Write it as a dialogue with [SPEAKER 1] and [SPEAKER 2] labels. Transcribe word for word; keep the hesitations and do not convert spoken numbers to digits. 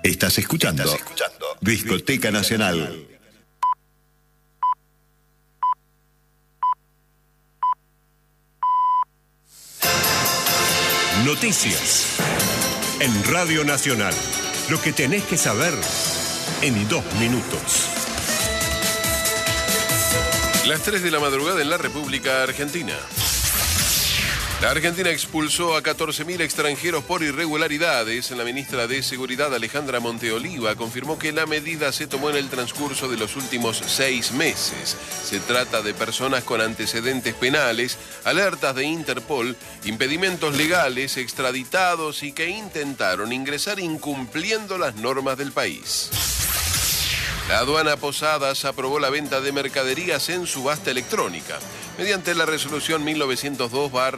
[SPEAKER 1] Estás escuchando, Estás escuchando Discoteca Nacional.
[SPEAKER 2] Noticias en Radio Nacional. Lo que tenés que saber en dos minutos.
[SPEAKER 3] Las tres de la madrugada en la República Argentina. La Argentina expulsó a catorce mil extranjeros por irregularidades. La ministra de Seguridad, Alejandra Monteoliva, confirmó que la medida se tomó en el transcurso de los últimos seis meses. Se trata de personas con antecedentes penales, alertas de Interpol, impedimentos legales, extraditados y que intentaron ingresar incumpliendo las normas del país. La aduana Posadas aprobó la venta de mercaderías en subasta electrónica. Mediante la resolución mil novecientos dos